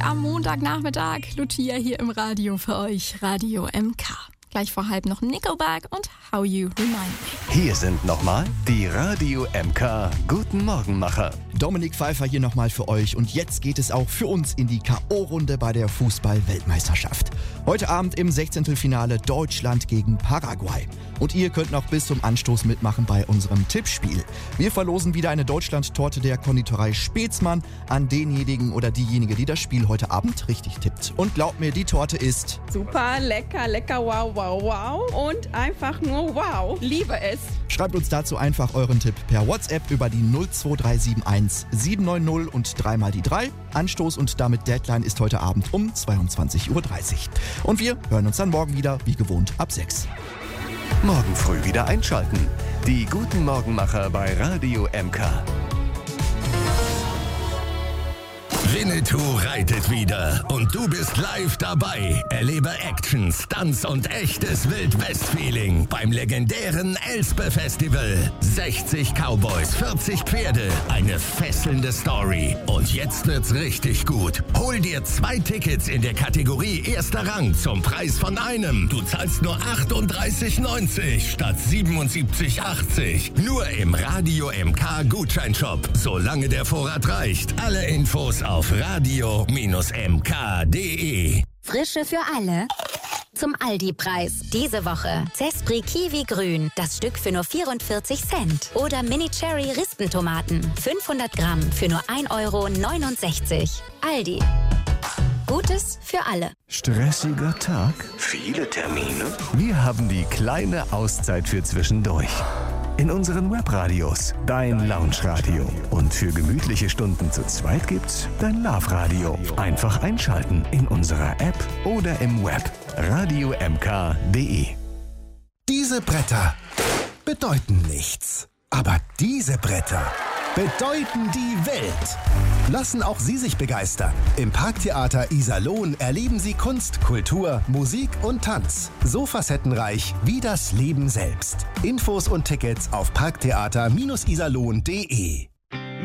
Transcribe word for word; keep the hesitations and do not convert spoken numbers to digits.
am Montagnachmittag. Lucia hier im Radio für euch, Radio M K. Gleich vor halb noch Nickelback und How You Remind Me. Hier sind nochmal die Radio M K Guten Morgenmacher. Dominik Pfeiffer hier nochmal für euch und jetzt geht es auch für uns in die K O-Runde bei der Fußball-Weltmeisterschaft. Heute Abend im Sechzehntelfinale Deutschland gegen Paraguay. Und ihr könnt noch bis zum Anstoß mitmachen bei unserem Tippspiel. Wir verlosen wieder eine Deutschland-Torte der Konditorei Spätzmann an denjenigen oder diejenige, die das Spiel heute Abend richtig tippt. Und glaubt mir, die Torte ist super, lecker, lecker, wow, wow, wow und einfach nur wow. Liebe es. Schreibt uns dazu einfach euren Tipp per WhatsApp über die null zwei drei sieben eins sieben neun null und dreimal die drei. Anstoß und damit Deadline ist heute Abend um zweiundzwanzig Uhr dreißig. Und wir hören uns dann morgen wieder, wie gewohnt, ab sechs. Morgen früh wieder einschalten. Die Guten Morgenmacher bei Radio M K. Winnetou reitet wieder und du bist live dabei. Erlebe Action, Stunts und echtes Wild-West-Feeling beim legendären Elspe-Festival. sechzig Cowboys, vierzig Pferde, eine fesselnde Story. Und jetzt wird's richtig gut. Hol dir zwei Tickets in der Kategorie Erster Rang zum Preis von einem. Du zahlst nur achtunddreißig neunzig statt siebenundsiebzig achtzig. Nur im Radio M K Gutscheinshop, solange der Vorrat reicht. Alle Infos auf radio M K punkt de. Frische für alle. Zum Aldi-Preis. Diese Woche Zespri Kiwi Grün, das Stück für nur vierundvierzig Cent. Oder Mini Cherry Rispentomaten, fünfhundert Gramm für nur ein Euro neunundsechzig. Aldi. Gutes für alle. Stressiger Tag? Viele Termine? Wir haben die kleine Auszeit für zwischendurch. In unseren Webradios, dein Lounge-Radio. Und für gemütliche Stunden zu zweit gibt's dein Love-Radio. Einfach einschalten in unserer App oder im Web. radio M K punkt de. Diese Bretter bedeuten nichts. Aber diese Bretter bedeuten die Welt. Lassen auch Sie sich begeistern. Im Parktheater Iserlohn erleben Sie Kunst, Kultur, Musik und Tanz. So facettenreich wie das Leben selbst. Infos und Tickets auf parktheater Iserlohn punkt de.